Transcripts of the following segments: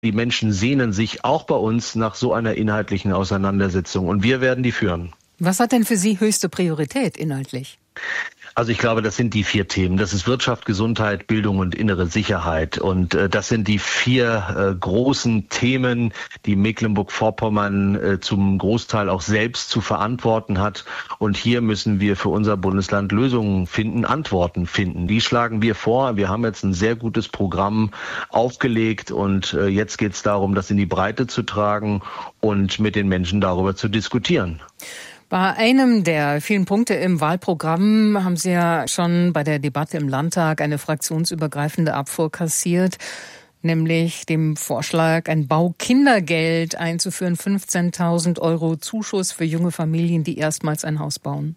Die Menschen sehnen sich auch bei uns nach so einer inhaltlichen Auseinandersetzung und wir werden die führen. Was hat denn für Sie höchste Priorität inhaltlich? Also ich glaube, das sind die 4 Themen. Das ist Wirtschaft, Gesundheit, Bildung und innere Sicherheit. Und das sind die 4 großen Themen, die Mecklenburg-Vorpommern zum Großteil auch selbst zu verantworten hat. Und hier müssen wir für unser Bundesland Lösungen finden, Antworten finden. Die schlagen wir vor. Wir haben jetzt ein sehr gutes Programm aufgelegt und jetzt geht es darum, das in die Breite zu tragen und mit den Menschen darüber zu diskutieren. Bei einem der vielen Punkte im Wahlprogramm haben Sie ja schon bei der Debatte im Landtag eine fraktionsübergreifende Abfuhr kassiert, nämlich dem Vorschlag, ein Baukindergeld einzuführen, 15.000 € Zuschuss für junge Familien, die erstmals ein Haus bauen.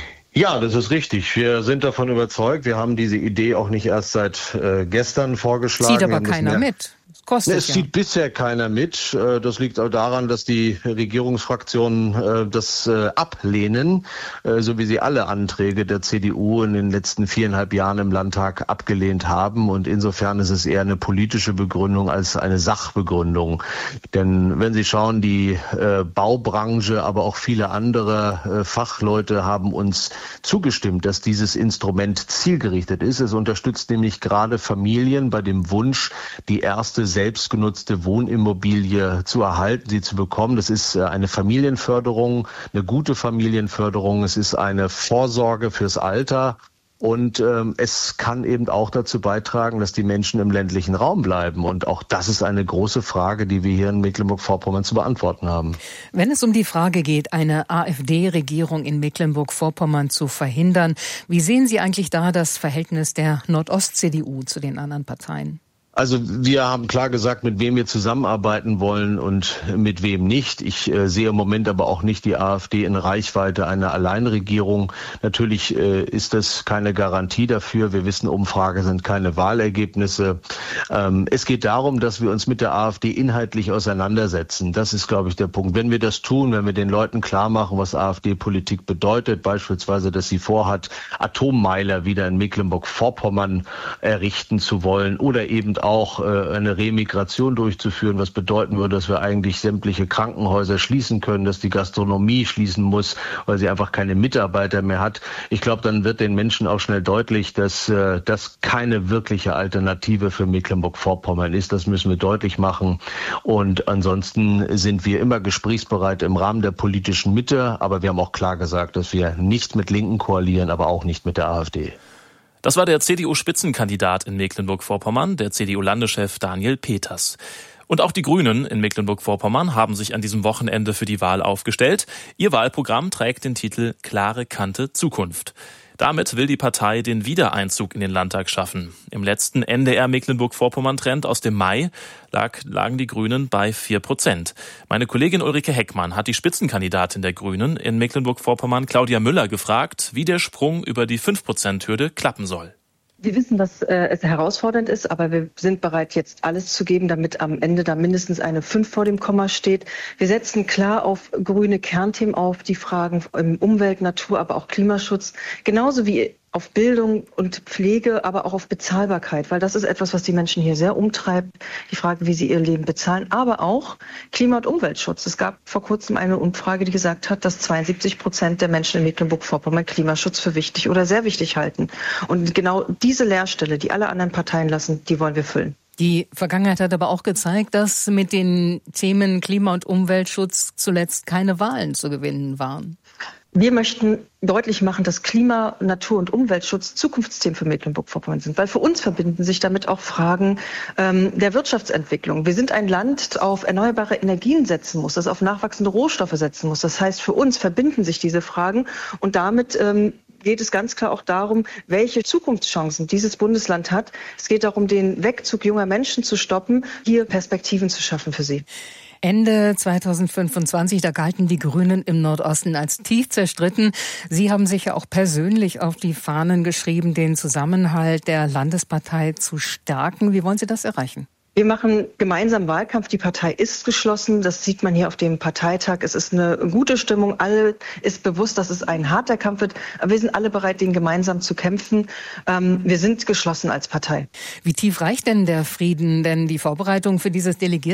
Ja, das ist richtig. Wir sind davon überzeugt. Wir haben diese Idee auch nicht erst seit gestern vorgeschlagen. Zieht aber keiner mit. Es zieht bisher keiner mit. Das liegt auch daran, dass die Regierungsfraktionen das ablehnen, so wie sie alle Anträge der CDU in den letzten 4,5 Jahren im Landtag abgelehnt haben. Und insofern ist es eher eine politische Begründung als eine Sachbegründung. Denn wenn Sie schauen, die Baubranche, aber auch viele andere Fachleute haben uns zugestimmt, dass dieses Instrument zielgerichtet ist. Es unterstützt nämlich gerade Familien bei dem Wunsch, die erste selbstgenutzte Wohnimmobilie zu erhalten, sie zu bekommen. Das ist eine Familienförderung, eine gute Familienförderung. Es ist eine Vorsorge fürs Alter. Und es kann eben auch dazu beitragen, dass die Menschen im ländlichen Raum bleiben. Und auch das ist eine große Frage, die wir hier in Mecklenburg-Vorpommern zu beantworten haben. Wenn es um die Frage geht, eine AfD-Regierung in Mecklenburg-Vorpommern zu verhindern, wie sehen Sie eigentlich da das Verhältnis der Nordost-CDU zu den anderen Parteien? Also wir haben klar gesagt, mit wem wir zusammenarbeiten wollen und mit wem nicht. Ich sehe im Moment aber auch nicht die AfD in Reichweite einer Alleinregierung. Natürlich ist das keine Garantie dafür. Wir wissen, Umfrage sind keine Wahlergebnisse. Es geht darum, dass wir uns mit der AfD inhaltlich auseinandersetzen. Das ist, glaube ich, der Punkt. Wenn wir das tun, wenn wir den Leuten klar machen, was AfD-Politik bedeutet, beispielsweise, dass sie vorhat, Atommeiler wieder in Mecklenburg-Vorpommern errichten zu wollen oder eben auch eine Remigration durchzuführen, was bedeuten würde, dass wir eigentlich sämtliche Krankenhäuser schließen können, dass die Gastronomie schließen muss, weil sie einfach keine Mitarbeiter mehr hat. Ich glaube, dann wird den Menschen auch schnell deutlich, dass das keine wirkliche Alternative für Mecklenburg-Vorpommern ist. Das müssen wir deutlich machen. Und ansonsten sind wir immer gesprächsbereit im Rahmen der politischen Mitte. Aber wir haben auch klar gesagt, dass wir nicht mit Linken koalieren, aber auch nicht mit der AfD. Das war der CDU-Spitzenkandidat in Mecklenburg-Vorpommern, der CDU-Landeschef Daniel Peters. Und auch die Grünen in Mecklenburg-Vorpommern haben sich an diesem Wochenende für die Wahl aufgestellt. Ihr Wahlprogramm trägt den Titel Klare Kante Zukunft. Damit will die Partei den Wiedereinzug in den Landtag schaffen. Im letzten NDR Mecklenburg-Vorpommern-Trend aus dem Mai lagen die Grünen bei 4%. Meine Kollegin Ulrike Heckmann hat die Spitzenkandidatin der Grünen in Mecklenburg-Vorpommern, Claudia Müller, gefragt, wie der Sprung über die 5%-Hürde klappen soll. Wir wissen, dass es herausfordernd ist, aber wir sind bereit, jetzt alles zu geben, damit am Ende da mindestens eine 5 vor dem Komma steht. Wir setzen klar auf grüne Kernthemen auf, die Fragen Umwelt, Natur, aber auch Klimaschutz, genauso wie auf Bildung und Pflege, aber auch auf Bezahlbarkeit, weil das ist etwas, was die Menschen hier sehr umtreibt, die Frage, wie sie ihr Leben bezahlen, aber auch Klima- und Umweltschutz. Es gab vor kurzem eine Umfrage, die gesagt hat, dass 72% der Menschen in Mecklenburg-Vorpommern Klimaschutz für wichtig oder sehr wichtig halten. Und genau diese Leerstelle, die alle anderen Parteien lassen, die wollen wir füllen. Die Vergangenheit hat aber auch gezeigt, dass mit den Themen Klima- und Umweltschutz zuletzt keine Wahlen zu gewinnen waren. Wir möchten deutlich machen, dass Klima-, Natur- und Umweltschutz Zukunftsthemen für Mecklenburg-Vorpommern sind. Weil für uns verbinden sich damit auch Fragen der Wirtschaftsentwicklung. Wir sind ein Land, das auf erneuerbare Energien setzen muss, das auf nachwachsende Rohstoffe setzen muss. Das heißt, für uns verbinden sich diese Fragen und damit geht es ganz klar auch darum, welche Zukunftschancen dieses Bundesland hat. Es geht darum, den Wegzug junger Menschen zu stoppen, hier Perspektiven zu schaffen für sie. Ende 2025, da galten die Grünen im Nordosten als tief zerstritten. Sie haben sich ja auch persönlich auf die Fahnen geschrieben, den Zusammenhalt der Landespartei zu stärken. Wie wollen Sie das erreichen? Wir machen gemeinsam Wahlkampf. Die Partei ist geschlossen. Das sieht man hier auf dem Parteitag. Es ist eine gute Stimmung. Alle ist bewusst, dass es ein harter Kampf wird. Aber wir sind alle bereit, den gemeinsam zu kämpfen. Wir sind geschlossen als Partei. Wie tief reicht denn der Frieden? Denn die Vorbereitung für dieses Delegierten